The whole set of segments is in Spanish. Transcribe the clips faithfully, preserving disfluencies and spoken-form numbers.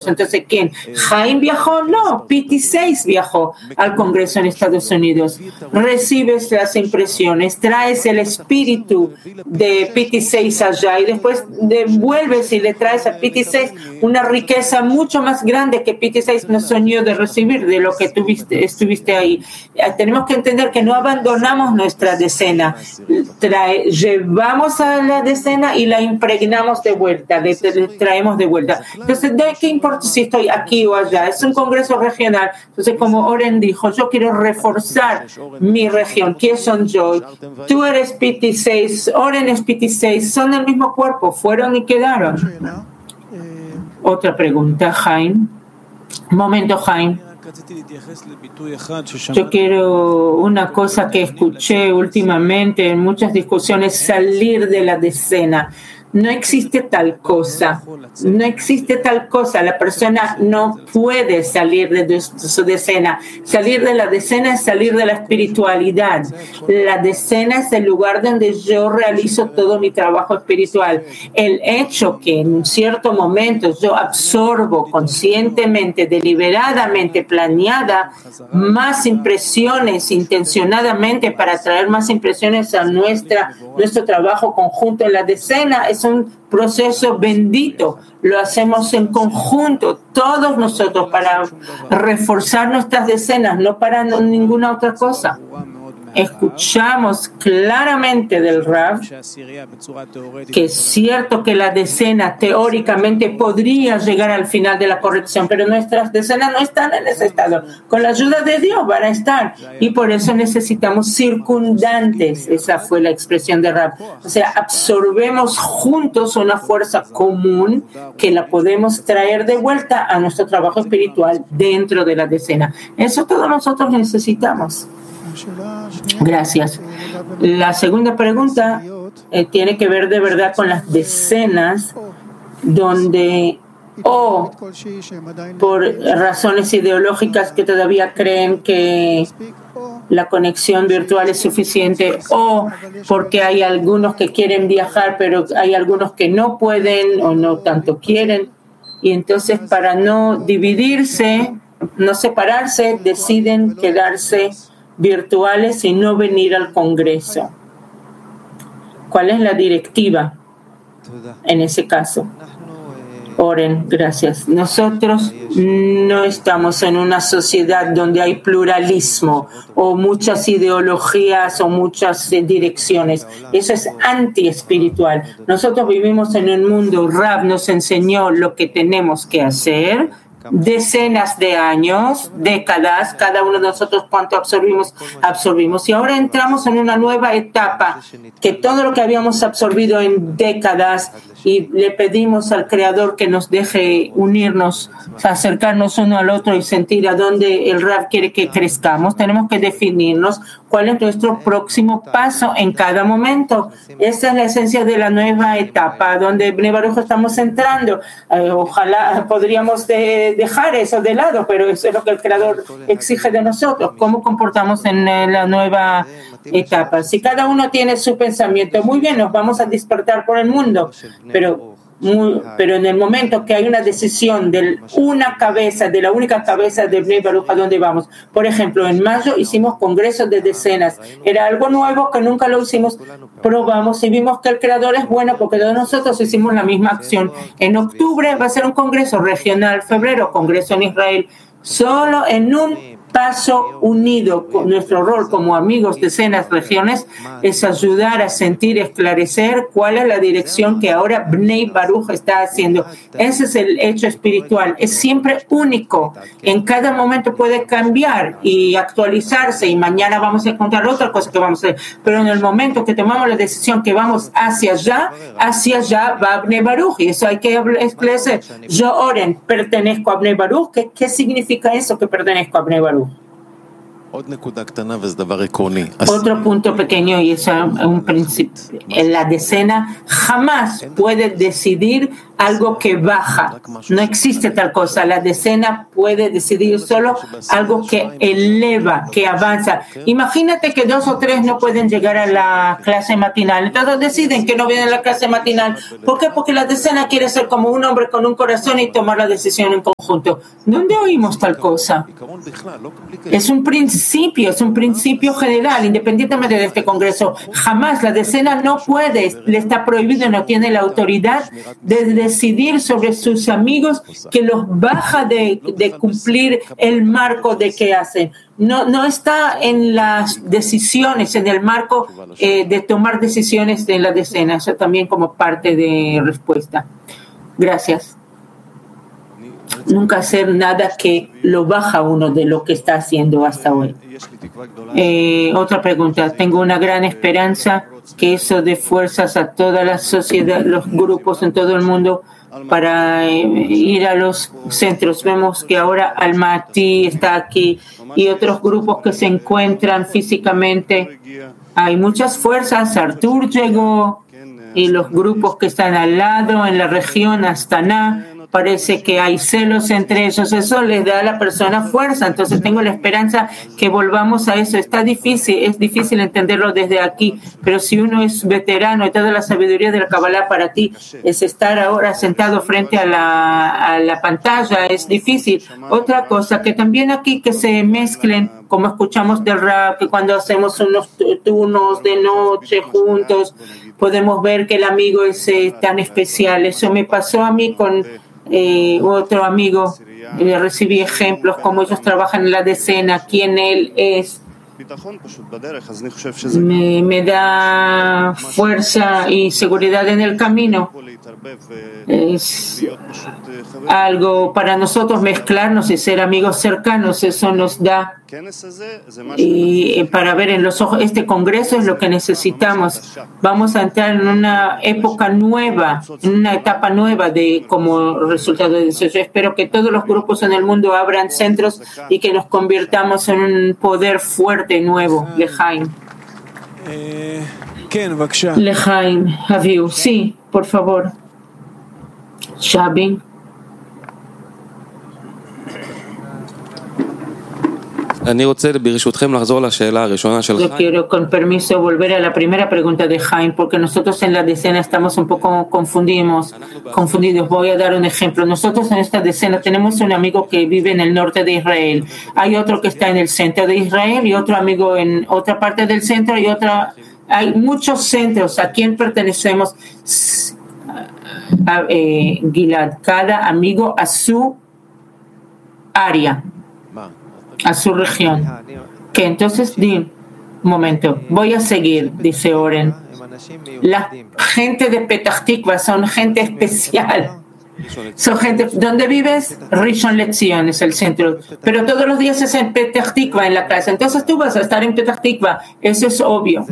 Entonces, ¿quién? ¿Haim viajó? No, P T seis viajó al Congreso en Estados Unidos. Recibes las impresiones, traes el espíritu de P T seis allá y después devuelves y le traes a P T seis una riqueza mucho más grande que P T seis no soñó de recibir de lo que tuviste, estuviste ahí. Tenemos que entender que no abandonamos nuestra decena, Trae, llevamos a la decena y la impregnamos de vuelta, le, le traemos de vuelta. Entonces, ¿de qué importa si estoy aquí o allá? Es un congreso regional. Entonces, como Oren dijo, yo quiero reforzar mi región. ¿Quién son yo? Tú eres P T seis, Oren es P T seis, son el mismo cuerpo, fueron y quedaron. Otra pregunta, Jaime. Un momento, Jaime. Yo quiero una cosa que escuché últimamente en muchas discusiones, salir de la decena. No existe tal cosa, no existe tal cosa. La persona no puede salir de su decena. Salir de la decena es salir de la espiritualidad. La decena es el lugar donde yo realizo todo mi trabajo espiritual. El hecho que en un cierto momento yo absorbo conscientemente, deliberadamente, planeada, más impresiones intencionadamente para traer más impresiones a nuestra, nuestro trabajo conjunto en la decena, es un proceso bendito. Lo hacemos en conjunto, todos nosotros, para reforzar nuestras decenas, no para ninguna otra cosa. Escuchamos claramente del Rav que es cierto que la decena teóricamente podría llegar al final de la corrección, pero nuestras decenas no están en ese estado. Con la ayuda de Dios van a estar y por eso necesitamos circundantes. Esa fue la expresión de Rav. O sea, absorbemos juntos una fuerza común que la podemos traer de vuelta a nuestro trabajo espiritual dentro de la decena. Eso todos nosotros necesitamos. Gracias. La segunda pregunta eh, tiene que ver de verdad con las decenas donde o por razones ideológicas que todavía creen que la conexión virtual es suficiente o porque hay algunos que quieren viajar pero hay algunos que no pueden o no tanto quieren y entonces para no dividirse, no separarse, deciden quedarse virtuales y no venir al Congreso. ¿Cuál es la directiva en ese caso? Oren, gracias. Nosotros no estamos en una sociedad donde hay pluralismo o muchas ideologías o muchas direcciones. Eso es anti-espiritual. Nosotros vivimos en un mundo, Rav nos enseñó lo que tenemos que hacer, decenas de años, décadas, cada uno de nosotros cuánto absorbimos, absorbimos. Y ahora entramos en una nueva etapa, que todo lo que habíamos absorbido en décadas, y le pedimos al Creador que nos deje unirnos, acercarnos uno al otro y sentir a dónde el Rav quiere que crezcamos. Tenemos que definirnos cuál es nuestro próximo paso en cada momento. Esa es la esencia de la nueva etapa donde Bnei Baruch estamos entrando. Eh, ojalá podríamos de, dejar eso de lado, pero eso es lo que el Creador exige de nosotros. ¿Cómo comportamos en eh, la nueva etapa? Si cada uno tiene su pensamiento, muy bien, nos vamos a despertar por el mundo, pero Muy, pero en el momento que hay una decisión de una cabeza, de la única cabeza de Bnei Baruch, ¿a dónde vamos? Por ejemplo, en mayo hicimos congresos de decenas. Era algo nuevo que nunca lo hicimos. Probamos y vimos que el Creador es bueno porque todos nosotros hicimos la misma acción. En octubre va a ser un congreso regional, febrero, congreso en Israel. Solo en un paso unido, con nuestro rol como amigos de decenas regiones es ayudar a sentir, esclarecer cuál es la dirección que ahora Bnei Baruch está haciendo. Ese es el hecho espiritual, es siempre único, en cada momento puede cambiar y actualizarse y mañana vamos a encontrar otra cosa que vamos a hacer, pero en el momento que tomamos la decisión que vamos hacia allá, hacia allá va Bnei Baruch y eso hay que esclarecer. Yo, Oren, pertenezco a Bnei Baruch. ¿Qué, qué significa eso que pertenezco a Bnei Baruch? Otro punto pequeño, y es un principio, la decena jamás puede decidir algo que baja. No existe tal cosa. La decena puede decidir solo algo que eleva, que avanza. Imagínate que dos o tres no pueden llegar a la clase matinal. Entonces deciden que no vienen a la clase matinal. ¿Por qué? Porque la decena quiere ser como un hombre con un corazón y tomar la decisión en conjunto. ¿Dónde oímos tal cosa? Es un principio, es un principio general, independientemente de este Congreso. Jamás la decena no puede, le está prohibido, no tiene la autoridad de decidir sobre sus amigos que los baja de, de cumplir el marco de qué hacen. No, no está en las decisiones, en el marco eh, de tomar decisiones de la decena. Eso también como parte de respuesta. Gracias. Nunca hacer nada que lo baja uno de lo que está haciendo hasta hoy. Eh, otra pregunta. Tengo una gran esperanza que eso dé fuerzas a toda la sociedad, los grupos en todo el mundo para eh, ir a los centros. Vemos que ahora Almaty está aquí y otros grupos que se encuentran físicamente. Hay muchas fuerzas. Artur llegó y los grupos que están al lado en la región Astana. Parece que hay celos entre ellos, eso les da a la persona fuerza. Entonces tengo la esperanza que volvamos a eso. Está difícil, es difícil entenderlo desde aquí, pero si uno es veterano y toda la sabiduría de la Kabbalah para ti es estar ahora sentado frente a la, a la pantalla, es difícil. Otra cosa, que también aquí que se mezclen, como escuchamos del rap, que cuando hacemos unos turnos de noche juntos, podemos ver que el amigo es eh, tan especial. Eso me pasó a mí con Eh, otro amigo, eh, recibí ejemplos como ellos trabajan en la decena, quién él es. Me, me da fuerza y seguridad en el camino. Es algo para nosotros mezclarnos y ser amigos cercanos, eso nos da. Y para ver en los ojos, este congreso es lo que necesitamos. Vamos a entrar en una época nueva, en una etapa nueva de como resultado de eso. Yo espero que todos los grupos en el mundo abran centros y que nos convirtamos en un poder fuerte nuevo. Lejaim. Lejaim, Aviu. Sí, por favor. Shabi. Yo quiero, con permiso, volver a la primera pregunta de Jaime, porque nosotros en la decena estamos un poco confundidos. confundidos. Voy a dar un ejemplo. Nosotros en esta decena tenemos un amigo que vive en el norte de Israel. Hay otro que está en el centro de Israel y otro amigo en otra parte del centro y otra. Hay muchos centros. ¿A quién pertenecemos? A, eh, Gilad, cada amigo a su área, a su región. Que entonces, di, un momento, voy a seguir, dice Oren. La gente de Petah Tikva son gente especial. Son gente, ¿dónde vives? Rishon LeZion es el centro, pero todos los días es en Petah Tikva en la casa. Entonces tú vas a estar en Petah Tikva, eso es obvio.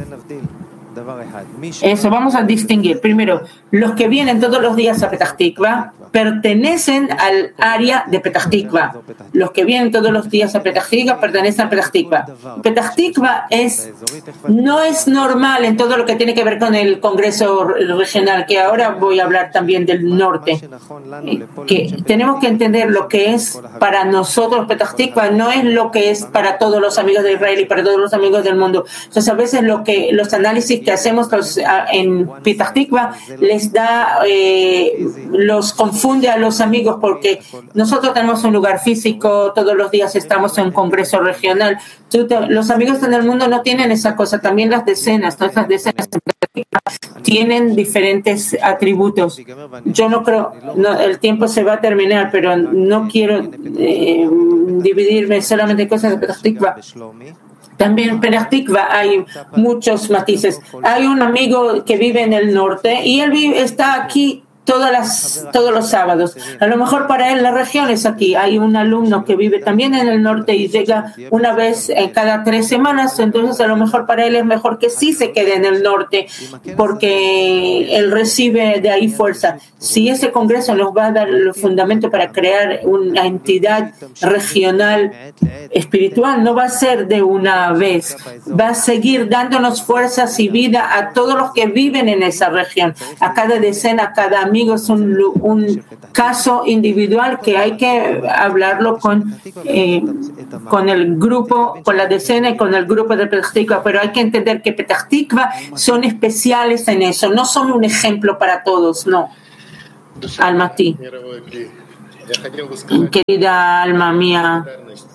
Eso vamos a distinguir. Primero, los que vienen todos los días a Petah Tikva pertenecen al área de Petah Tikva. Los que vienen todos los días a Petah Tikva pertenecen a Petah Tikva. Petah Tikva es, no es normal en todo lo que tiene que ver con el Congreso Regional, que ahora voy a hablar también del norte. Que tenemos que entender lo que es para nosotros Petah Tikva, no es lo que es para todos los amigos de Israel y para todos los amigos del mundo. Entonces, a veces lo que los análisis que hacemos los, en Petah Tikva les da, eh, los confunde a los amigos porque nosotros tenemos un lugar físico, todos los días estamos en un congreso regional. Los amigos en el mundo no tienen esa cosa, también las decenas, todas las decenas tienen diferentes atributos. Yo no creo, no, el tiempo se va a terminar, pero no quiero eh, dividirme solamente en cosas de Petah Tikva. También en Petah Tikva hay muchos matices. Hay un amigo que vive en el norte y él vive, está aquí todas las, todos los sábados. A lo mejor para él la región es aquí. Hay un alumno que vive también en el norte y llega una vez en cada tres semanas, entonces a lo mejor para él es mejor que sí se quede en el norte porque él recibe de ahí fuerza. Si ese congreso nos va a dar el fundamento para crear una entidad regional espiritual, no va a ser de una vez, va a seguir dándonos fuerzas y vida a todos los que viven en esa región, a cada decena, a cada amigo. Es un, un caso individual que hay que hablarlo con, eh, con el grupo, con la decena y con el grupo de Petah Tikva, pero hay que entender que Petah Tikva son especiales en eso, no son un ejemplo para todos, no. Alma ti, querida alma mía,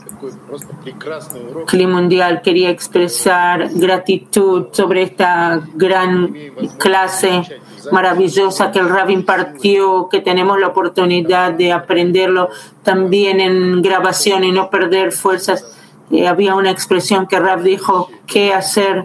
Cli Mundial, quería expresar gratitud sobre esta gran clase maravillosa que el Rav impartió, que tenemos la oportunidad de aprenderlo también en grabación y no perder fuerzas. Eh, había una expresión que Rav dijo, ¿qué hacer?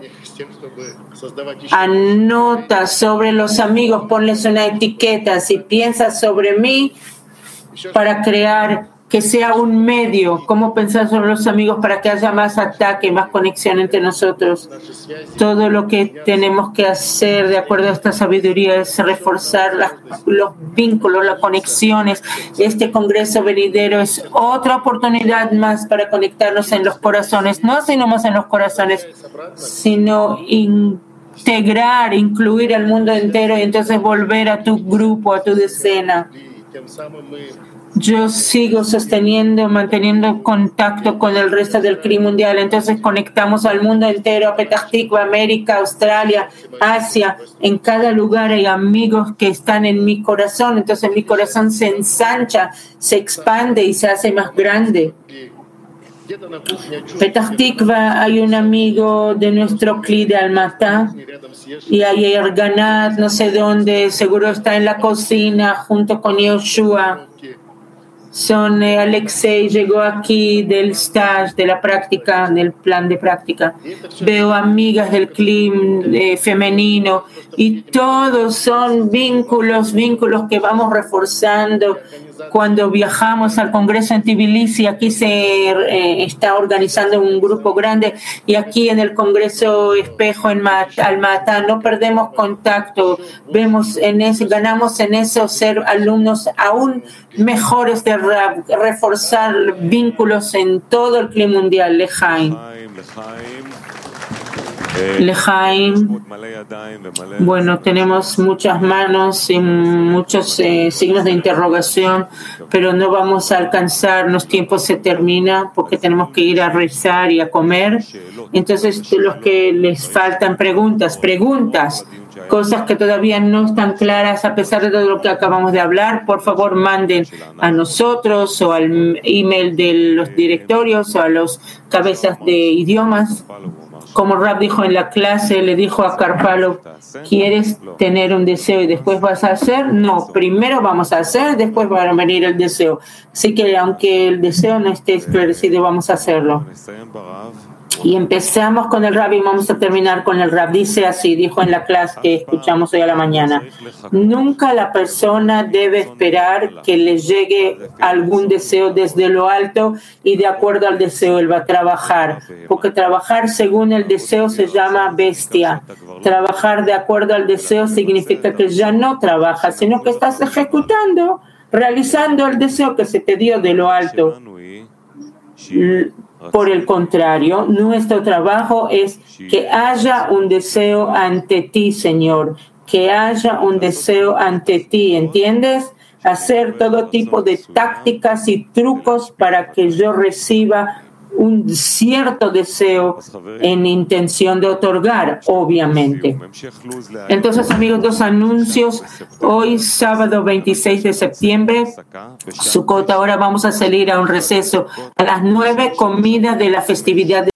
Anota sobre los amigos, ponles una etiqueta. Si piensas sobre mí, para crear que sea un medio, cómo pensar sobre los amigos para que haya más ataque, más conexión entre nosotros. Todo lo que tenemos que hacer de acuerdo a esta sabiduría es reforzar las, los vínculos, las conexiones. Este congreso venidero es otra oportunidad más para conectarnos en los corazones, no sino más en los corazones, sino integrar, incluir al mundo entero y entonces volver a tu grupo, a tu decena. Yo sigo sosteniendo, manteniendo contacto con el resto del Cli Mundial. Entonces conectamos al mundo entero, a Petah Tikva, América, Australia, Asia. En cada lugar hay amigos que están en mi corazón. Entonces mi corazón se ensancha, se expande y se hace más grande. Petah Tikva hay un amigo de nuestro Cli de Almatá y hay Erganat, no sé dónde, seguro está en la cocina junto con Yoshua. Son eh, Alexei llegó aquí del stage, de la práctica, del plan de práctica. Veo amigas del clima eh, femenino y todos son vínculos, vínculos que vamos reforzando. Cuando viajamos al Congreso en Tbilisi, aquí se eh, está organizando un grupo grande y aquí en el Congreso Espejo en Almatá no perdemos contacto, vemos en eso, ganamos en eso ser alumnos aún mejores de Rav, reforzar vínculos en todo el Cli Mundial. Lejaim. Lejaim. Bueno, tenemos muchas manos y muchos eh, signos de interrogación, pero no vamos a alcanzar, los tiempos se terminan porque tenemos que ir a rezar y a comer. Entonces, los que les faltan preguntas, preguntas, cosas que todavía no están claras a pesar de todo lo que acabamos de hablar, por favor manden a nosotros o al email de los directorios o a los cabezas de idiomas. Como Rav dijo en la clase, le dijo a Karpalov, ¿quieres tener un deseo y después vas a hacer? No, primero vamos a hacer, después va a venir el deseo. Así que aunque el deseo no esté esclarecido, vamos a hacerlo. Y empezamos con el Rav y vamos a terminar con el Rav. Dice así, dijo en la clase que escuchamos hoy a la mañana: nunca la persona debe esperar que le llegue algún deseo desde lo alto y de acuerdo al deseo él va a trabajar, porque trabajar según el deseo se llama bestia. Trabajar de acuerdo al deseo significa que ya no trabajas, sino que estás ejecutando, realizando el deseo que se te dio de lo alto. Por el contrario, nuestro trabajo es que haya un deseo ante ti, Señor, que haya un deseo ante ti, ¿entiendes? Hacer todo tipo de tácticas y trucos para que yo reciba un cierto deseo en intención de otorgar, obviamente. Entonces, amigos, dos anuncios. Hoy, sábado veintiséis de septiembre, Sukkot, ahora vamos a salir a un receso. A las nueve, comida de la festividad de